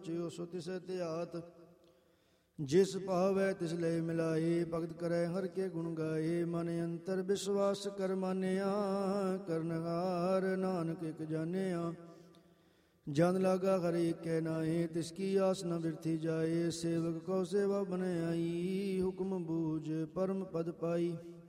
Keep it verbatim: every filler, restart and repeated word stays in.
ਜਿਉ ਸੋ ਤਿਸੈ ਧਿਆਤ। ਜਿਸ ਭਾਵੈ ਤਿਸ ਲੈ ਮਿਲਾਏ, ਭਗਤ ਕਰੈ ਹਰਿ ਕੇ ਗੁਣ ਗਾਏ। ਮਨ ਅੰਤਰ ਵਿਸ਼ਵਾਸ ਕਰ ਮਾਨਿਆ, ਕਰਨਹਾਰ ਨਾਨਕ ਇਕ ਜਾਣਿਆ। ਜਨ ਲਾਗਾ ਹਰਿ ਕੈ ਨਾਏ, ਤਿਸ ਕੀ ਆਸ ਨ ਬਿਰਥੀ ਜਾਏ। ਸੇਵਕ ਕੋ ਸੇਵਾ ਬਨ ਆਈ, ਹੁਕਮ ਬੂਝ ਪਰਮ ਪਦ ਪਾਈ।